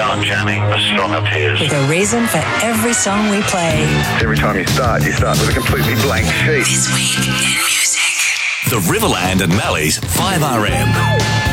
on Jammy, a song of his. With a reason for every song we play. Every time you start with a completely blank sheet. This week in music. The Riverland and Mally's 5RM.